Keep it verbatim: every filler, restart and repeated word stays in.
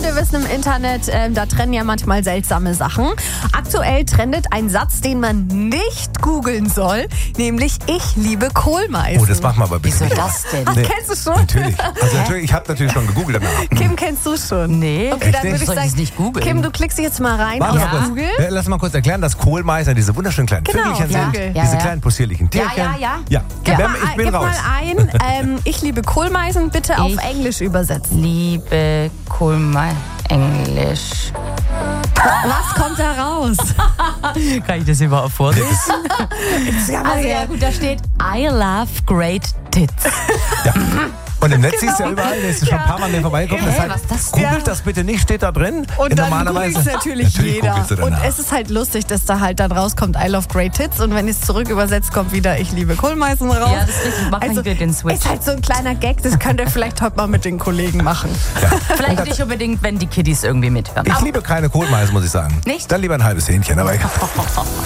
ihr wissen, im Internet, äh, da trennen ja manchmal seltsame Sachen. Aktuell trendet ein Satz, den man nicht googeln soll, nämlich ich liebe Kohlmeisen. Oh, das machen wir aber bitte Wieso nicht. das denn? Ach, Nee, kennst du schon? Natürlich. Also natürlich, ich habe natürlich schon gegoogelt danach. Kim, kennst du schon? Nee. Okay, dann Echt würde ich Soll ich sagen, das nicht googeln? Kim, du klickst dich jetzt mal rein Warte auf mal kurz. Google. Ja, lass mal kurz erklären, dass Kohlmeiser, diese wunderschönen kleinen Genau, Vögelchen ja. sind, Ja, diese ja. kleinen possierlichen Ja, Tierchen. ja, ja. Ja, Gib, Wer- mal, ich bin gib raus. mal ein, ähm, ich liebe Kohlmeisen, bitte auf Ich- Englisch übersetzen. Liebe Kohlmeier. Englisch. Was kommt da raus? Kann ich das überhaupt vorlesen? Also ja gut, da steht I love great tits. Ja. Und im Netz siehst du ja überall, da ist schon ein paar Mal mir vorbeigekommen. Hä, Deshalb was ist das? googelt Ja. das bitte nicht, steht da drin. Und dann Normalerweise googelt es natürlich, jeder. googelst du Und danach. es ist halt lustig, dass da halt dann rauskommt I love great tits und wenn es zurück übersetzt, kommt wieder ich liebe Kohlmeisen raus. Ja, das ist richtig. Mach mal den Switch. Ist halt so ein kleiner Gag, das könnt ihr vielleicht heute mal mit den Kollegen machen. Vielleicht nicht unbedingt, wenn die Kiddies irgendwie mithören. Ich liebe keine Kohlmeisen, muss ich sagen. Nicht? Dann lieber ein halbes Hähnchen. Aber